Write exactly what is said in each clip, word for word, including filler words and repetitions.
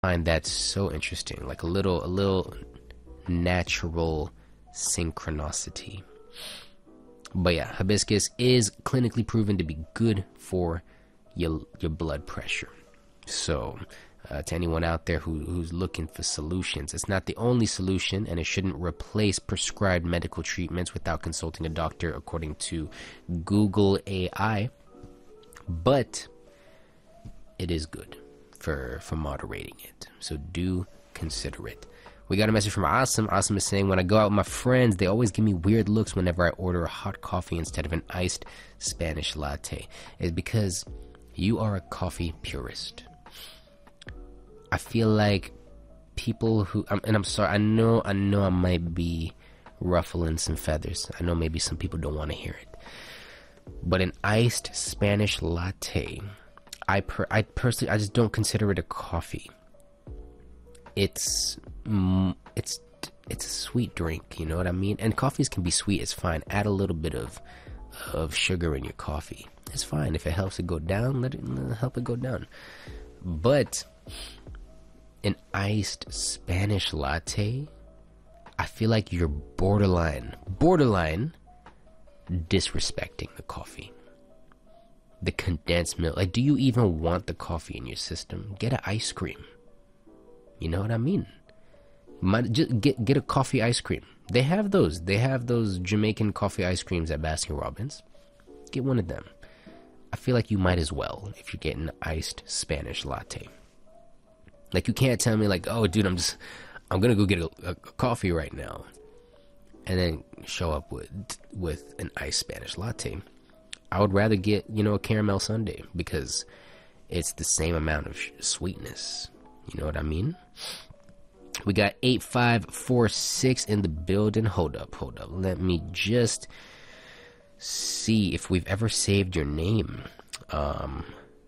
find that so interesting, like a little, a little natural synchronicity. But yeah, hibiscus is clinically proven to be good for your your blood pressure. So uh, to anyone out there who, who's looking for solutions, it's not the only solution, and it shouldn't replace prescribed medical treatments without consulting a doctor, according to Google A I. But it is good for for moderating it, so do consider it. We got a message from Asim. Asim is saying, when I go out with my friends, they always give me weird looks whenever I order a hot coffee instead of an iced Spanish latte. It's because you are a coffee purist. I feel like people who, um, and I'm sorry, I know, I know I might be ruffling some feathers. I know maybe some people don't want to hear it. But an iced Spanish latte, I per, I personally, I just don't consider it a coffee. It's, mm, it's, it's a sweet drink, you know what I mean? And coffees can be sweet, it's fine. Add a little bit of, of sugar in your coffee. It's fine. If it helps it go down, let it, let it help it go down. But an iced Spanish latte, I feel like you're borderline, borderline disrespecting the coffee. The condensed milk. Like, do you even want the coffee in your system? Get an ice cream. You know what I mean? Might just get get a coffee ice cream. They have those. They have those Jamaican coffee ice creams at Baskin Robbins. Get one of them. I feel like you might as well if you're getting an iced Spanish latte. Like, you can't tell me like, oh, dude, I'm just, I'm gonna go get a, a, a coffee right now, and then show up with with an iced Spanish latte. I would rather get, you know, a caramel sundae because it's the same amount of sh- sweetness. You know what I mean? We got eight five four six in the building. Hold up, hold up. Let me just see if we've ever saved your name. Um,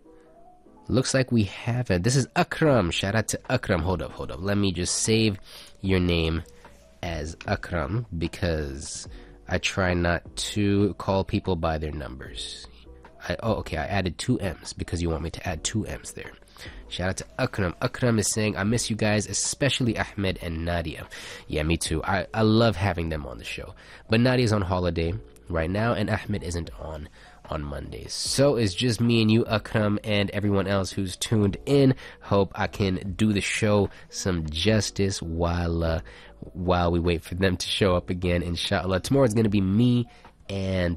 looks like we haven't. This is Akram. Shout out to Akram. Hold up, hold up. Let me just save your name as Akram because I try not to call people by their numbers. I, oh, okay. I added two M's because you want me to add two M's there. Shout out to Akram. Akram is saying, I miss you guys, especially Ahmed and Nadia. Yeah, me too. I, I love having them on the show. But Nadia's on holiday right now, and Ahmed isn't on on Mondays. So it's just me and you, Akram, and everyone else who's tuned in. Hope I can do the show some justice while uh, while we wait for them to show up again, inshallah. Tomorrow's going to be me and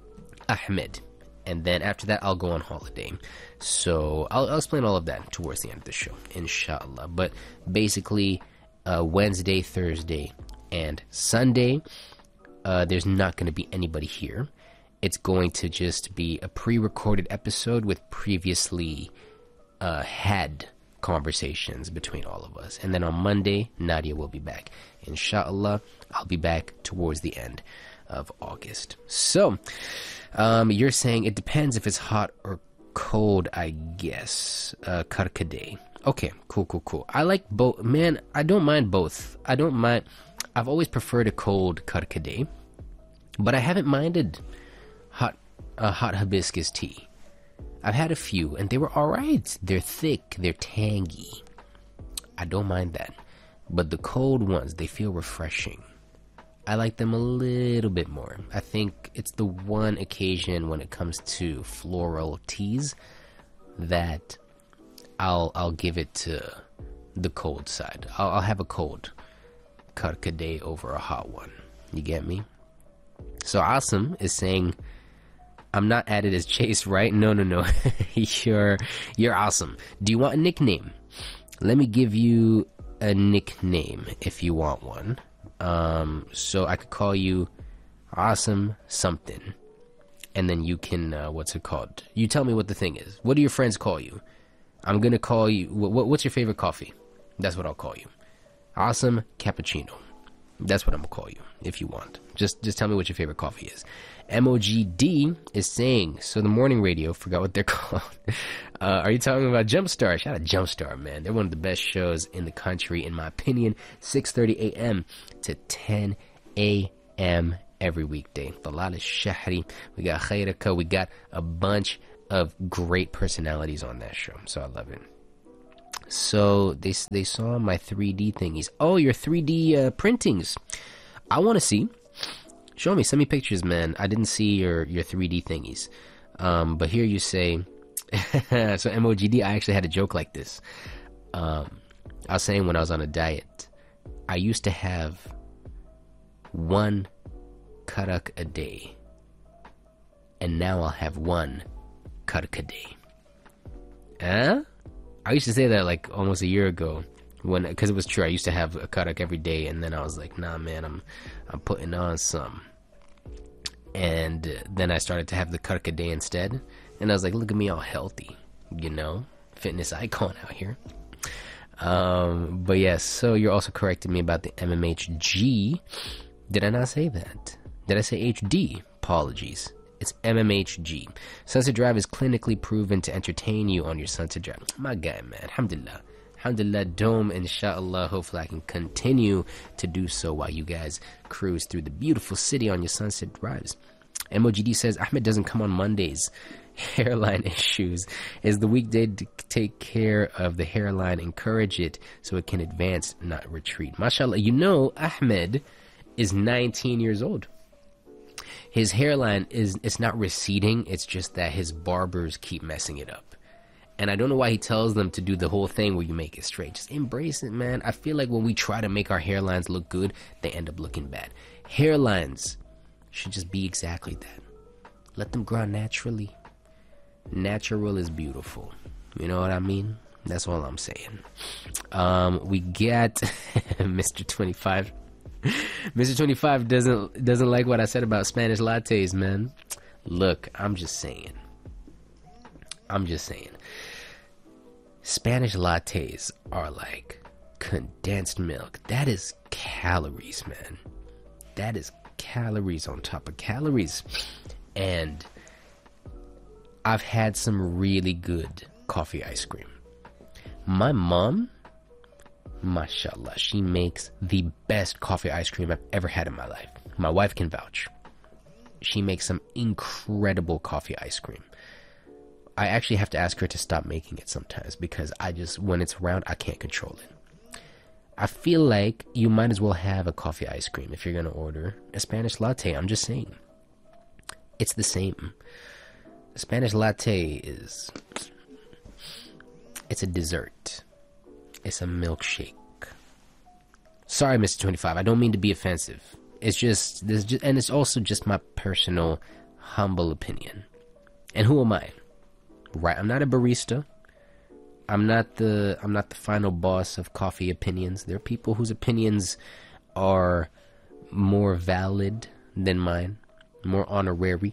Ahmed. And then after that, I'll go on holiday. So I'll, I'll explain all of that towards the end of the show, inshallah. But basically, uh, Wednesday, Thursday, and Sunday, uh, there's not going to be anybody here. It's going to just be a pre-recorded episode with previously uh, had conversations between all of us. And then on Monday, Nadia will be back. Inshallah, I'll be back towards the end of August. So, um, you're saying it depends if it's hot or cold, I guess. Uh, Karkade. Okay, cool, cool, cool. I like both. Man, I don't mind both. I don't mind. I've always preferred a cold Karkade, but I haven't minded hot, uh, hot hibiscus tea. I've had a few, and they were alright. They're thick, they're tangy. I don't mind that. But the cold ones, they feel refreshing. I like them a little bit more. I think it's the one occasion when it comes to floral teas that I'll I'll give it to the cold side. I'll, I'll have a cold Karkade over a hot one. You get me? So Asim is saying, I'm not added as Chase, right? No, no, no. you're you're awesome. Do you want a nickname? Let me give you a nickname if you want one. Um, so I could call you Awesome Something, and then you can, uh, what's it called? You tell me what the thing is. What do your friends call you? I'm gonna call you, what, what's your favorite coffee? That's what I'll call you. Awesome Cappuccino. That's what I'm gonna call you, if you want. Just just tell me what your favorite coffee is. M O G D is saying, so the morning radio, forgot what they're called. Uh, are you talking about Jumpstar? Shout out Jumpstar, man. They're one of the best shows in the country, in my opinion. six thirty a.m. to ten a.m. every weekday. Dalal al-Shahri. We got Khairaka. We got a bunch of great personalities on that show, so I love it. So they they saw my three D thingies. Oh, your three D uh, printings. I want to see. Show me. Send me pictures, man. I didn't see your your three D thingies. Um, but here you say. So M O G D. I actually had a joke like this. Um, I was saying when I was on a diet, I used to have one karak a day, and now I'll have one karak a day. Huh? I used to say that like almost a year ago, when because it was true. I used to have a karak every day, and then I was like, nah, man, I'm I'm putting on some. And then I started to have the karak a day instead, and I was like, look at me all healthy, you know, fitness icon out here. Um, but yes, so you're also correcting me about the M M H G. Did I not say that? Did I say H D? Apologies. It's M M H G. Sunset Drive is clinically proven to entertain you on your Sunset Drive. My guy, man. Alhamdulillah. Alhamdulillah, Dome, inshallah. Hopefully I can continue to do so while you guys cruise through the beautiful city on your Sunset Drives. M O G D says, Ahmed doesn't come on Mondays. Hairline issues. Is the weekday to take care of the hairline, encourage it so it can advance, not retreat. MashaAllah. You know, Ahmed is nineteen years old. His hairline is, it's not receding, it's just that his barbers keep messing it up. And I don't know why he tells them to do the whole thing where you make it straight. Just embrace it, man. I feel like when we try to make our hairlines look good, they end up looking bad. Hairlines should just be exactly that. Let them grow naturally. Natural is beautiful. You know what I mean? That's all I'm saying. Um, we got Mister twenty-five. Mister twenty-five doesn't doesn't like what I said about Spanish lattes, man. Look, I'm just saying. I'm just saying. Spanish lattes are like condensed milk. That is calories, man. That is calories on top of calories. And I've had some really good coffee ice cream. My mom, mashallah, she makes the best coffee ice cream I've ever had in my life. My wife can vouch. She makes some incredible coffee ice cream. I actually have to ask her to stop making it sometimes because I just, when it's around, I can't control it. I feel like you might as well have a coffee ice cream if you're going to order a Spanish latte. I'm just saying. It's the same. A Spanish latte is, it's a dessert. It's a milkshake. Sorry, Mister twenty-five. I don't mean to be offensive. It's just, this just, and it's also just my personal, humble opinion. And who am I? Right? I'm not a barista. I'm not the, I'm not the final boss of coffee opinions. There are people whose opinions are more valid than mine, more honorary.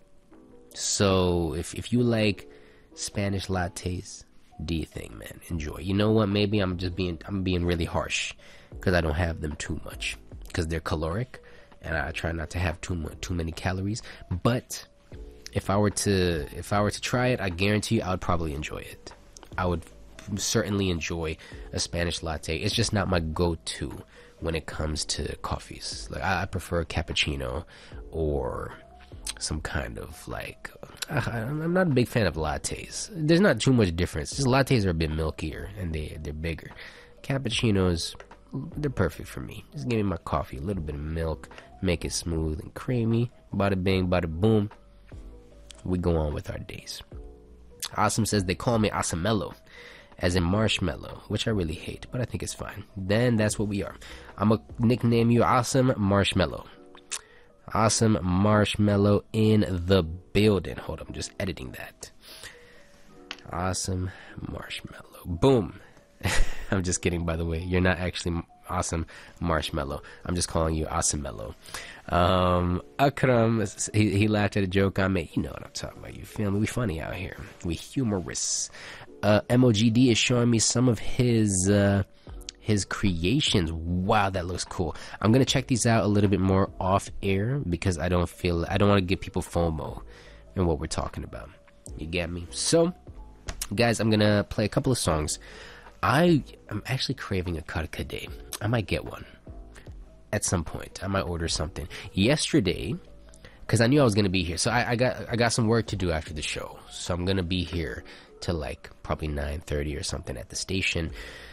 So if if you like Spanish lattes, do you think, man? Enjoy. You know what? Maybe I'm just being I'm being really harsh because I don't have them too much because they're caloric, and I try not to have too much too many calories. But if I were to if I were to try it, I guarantee you I would probably enjoy it. I would certainly enjoy a Spanish latte. It's just not my go-to when it comes to coffees. Like I, I prefer a cappuccino or some kind of like uh, I'm not a big fan of lattes. There's not too much difference. Just lattes are a bit milkier and they they're bigger. Cappuccinos, they're perfect for me. Just give me my coffee, a little bit of milk, make it smooth and creamy. Bada bing, bada boom. We go on with our days. Awesome says they call me Asamello, as in marshmallow, which I really hate, but I think it's fine. Then that's what we are. I'm gonna nickname you Awesome Marshmallow. Awesome Marshmallow in the building. Hold on, I'm just editing that. Awesome Marshmallow. Boom. I'm just kidding, by the way. You're not actually Awesome Marshmallow. I'm just calling you Asamello. Um, Akram, he, he laughed at a joke I made. You know what I'm talking about. You feel me? We funny out here. We humorous. Uh, M O G D is showing me some of his... Uh, his creations. Wow, that looks cool. I'm gonna check these out a little bit more off air because I don't feel I don't want to give people FOMO in what we're talking about. You get me? So guys, I'm gonna play a couple of songs. I am actually craving a karkade. I might get one at some point. I might order something. Yesterday, because I knew I was gonna be here, so I, I got I got some work to do after the show, so I'm gonna be here to like probably nine thirty or something at the station.